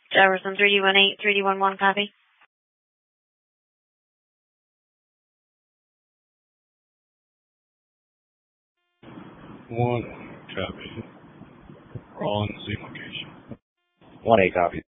Jefferson 3D18, 3D11, copy. 1, copy. We're all in the same location. 1A, copy.